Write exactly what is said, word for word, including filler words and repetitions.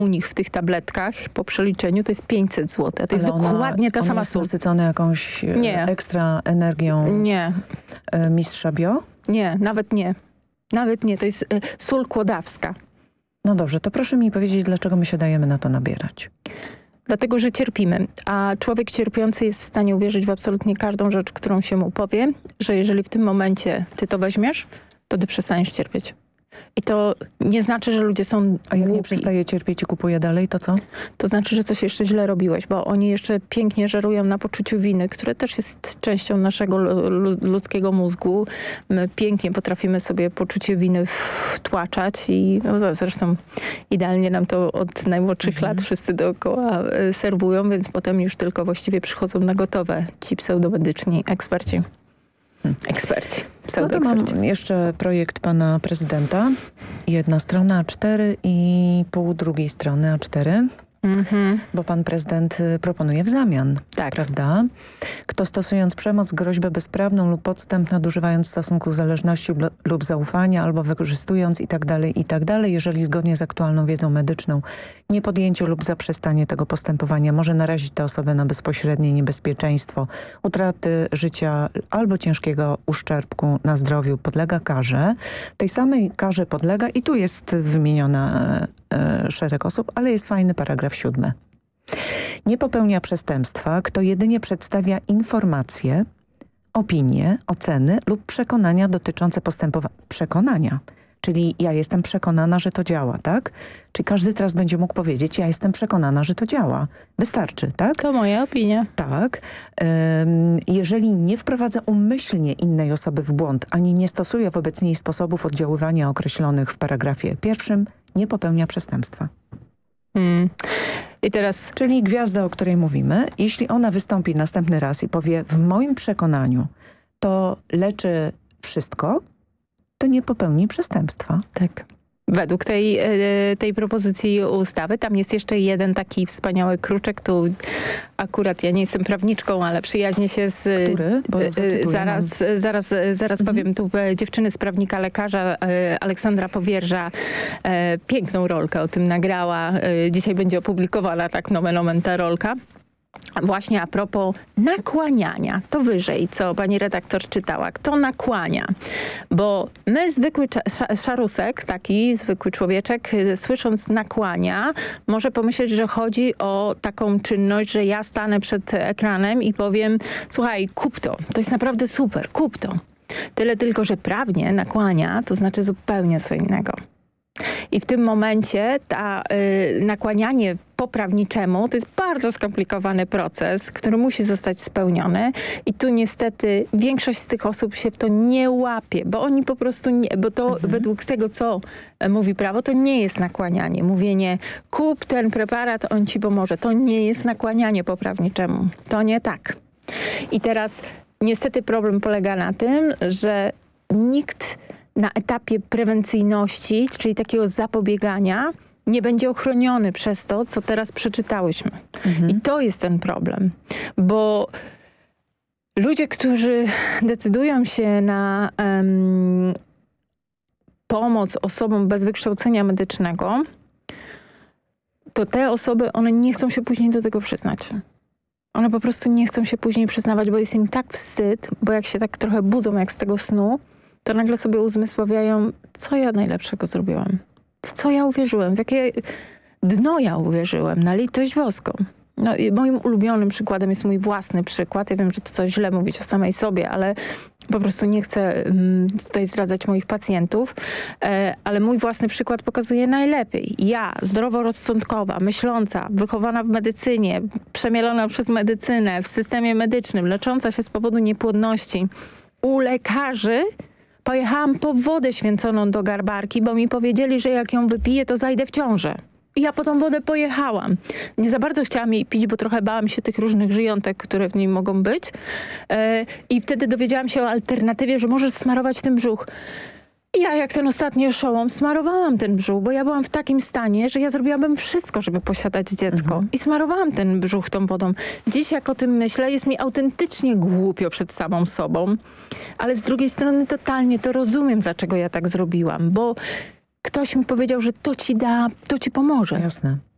u nich w tych tabletkach po przeliczeniu to jest pięćset złotych. To Ale jest ona, dokładnie ta ona sama jest suma. nasycony jakąś e, Nie. ekstra energią Nie, e, mistrza bio? nie, nawet nie. Nawet nie, to jest y, sól kłodawska. No dobrze, to proszę mi powiedzieć, dlaczego my się dajemy na to nabierać? Dlatego, że cierpimy, a człowiek cierpiący jest w stanie uwierzyć w absolutnie każdą rzecz, którą się mu powie, że jeżeli w tym momencie ty to weźmiesz, to ty przestaniesz cierpieć. I to nie znaczy, że ludzie są A jak nie głupi. przestaje cierpieć i kupuje dalej, to co? To znaczy, że coś jeszcze źle robiłeś, bo oni jeszcze pięknie żerują na poczuciu winy, które też jest częścią naszego lu- ludzkiego mózgu. My pięknie potrafimy sobie poczucie winy wtłaczać i no, zresztą idealnie nam to od najmłodszych Mhm. lat wszyscy dookoła y, serwują, więc potem już tylko właściwie przychodzą na gotowe ci pseudomedyczni eksperci. Eksperci. No to Pseudoeksperci. mam jeszcze projekt pana prezydenta. Jedna strona A cztery i pół drugiej strony A cztery. Mhm. Bo pan prezydent y, proponuje w zamian, Tak. prawda? Kto stosując przemoc, groźbę bezprawną lub podstęp, nadużywając stosunku zależności lub- lub zaufania albo wykorzystując i tak dalej, i tak dalej, jeżeli zgodnie z aktualną wiedzą medyczną niepodjęcie lub zaprzestanie tego postępowania może narazić tę osobę na bezpośrednie niebezpieczeństwo utraty życia albo ciężkiego uszczerbku na zdrowiu, podlega karze. Tej samej karze podlega i tu jest wymieniona e, e, szereg osób, ale jest fajny paragraf siódmy. Nie popełnia przestępstwa, kto jedynie przedstawia informacje, opinie, oceny lub przekonania dotyczące postępowania. Przekonania. Czyli ja jestem przekonana, że to działa, tak? Czyli każdy teraz będzie mógł powiedzieć, ja jestem przekonana, że to działa. Wystarczy, tak? To moja opinia. Tak. Ym, jeżeli nie wprowadza umyślnie innej osoby w błąd, ani nie stosuje wobec niej sposobów oddziaływania określonych w paragrafie pierwszym, nie popełnia przestępstwa. Hmm. I teraz Czyli gwiazda, o której mówimy, jeśli ona wystąpi następny raz i powie w moim przekonaniu to leczy wszystko, to nie popełni przestępstwa. tak. Według tej, e, tej propozycji ustawy tam jest jeszcze jeden taki wspaniały kruczek. Tu akurat ja nie jestem prawniczką, ale przyjaźnię się z... Który? Bo e, zacytuję zaraz, nam. zaraz, zaraz powiem. Tu e, dziewczyny z prawnika lekarza e, Aleksandra Powierża e, piękną rolkę o tym nagrała. E, dzisiaj będzie opublikowana tak nomen omen ta rolka. Właśnie a propos nakłaniania, to wyżej, co pani redaktor czytała. Kto nakłania? Bo my, zwykły cza- szarusek, taki zwykły człowieczek, y, słysząc nakłania, może pomyśleć, że chodzi o taką czynność, że ja stanę przed ekranem i powiem, słuchaj, kup to, to jest naprawdę super, kup to. Tyle tylko, że prawnie nakłania, to znaczy zupełnie co innego. I w tym momencie ta y, nakłanianie po prawniczemu to jest bardzo skomplikowany proces, który musi zostać spełniony i tu niestety większość z tych osób się w to nie łapie, bo oni po prostu nie, bo to mhm. według tego, co mówi prawo, to nie jest nakłanianie. Mówienie kup ten preparat, on ci pomoże. To nie jest nakłanianie po prawniczemu. To nie tak. I teraz niestety problem polega na tym, że nikt na etapie prewencyjności, czyli takiego zapobiegania, nie będzie ochroniony przez to, co teraz przeczytałyśmy. Mhm. I to jest ten problem, bo ludzie, którzy decydują się na um, pomoc osobom bez wykształcenia medycznego, to te osoby, one nie chcą się później do tego przyznać. One po prostu nie chcą się później przyznawać, bo jest im tak wstyd, bo jak się tak trochę budzą jak z tego snu, to nagle sobie uzmysławiają, co ja najlepszego zrobiłam. W co ja uwierzyłem, w jakie dno ja uwierzyłem, na litość boską. No i moim ulubionym przykładem jest mój własny przykład. Ja wiem, że to, to źle mówić o samej sobie, ale po prostu nie chcę um, tutaj zdradzać moich pacjentów, e, ale mój własny przykład pokazuje najlepiej. Ja, zdroworozsądkowa, myśląca, wychowana w medycynie, przemielona przez medycynę, w systemie medycznym, lecząca się z powodu niepłodności, u lekarzy pojechałam po wodę święconą do Garbarki, bo mi powiedzieli, że jak ją wypiję, to zajdę w ciążę. I ja po tą wodę pojechałam. Nie za bardzo chciałam jej pić, bo trochę bałam się tych różnych żyjątek, które w niej mogą być. Yy, I wtedy dowiedziałam się o alternatywie, że możesz smarować ten brzuch. I ja jak ten ostatni oszołom smarowałam ten brzuch, bo ja byłam w takim stanie, że ja zrobiłabym wszystko, żeby posiadać dziecko. Mhm. I smarowałam ten brzuch tą wodą. Dziś jak o tym myślę, jest mi autentycznie głupio przed samą sobą. Ale z drugiej strony totalnie to rozumiem, dlaczego ja tak zrobiłam. Bo ktoś mi powiedział, że to ci da, to ci pomoże. Jasne.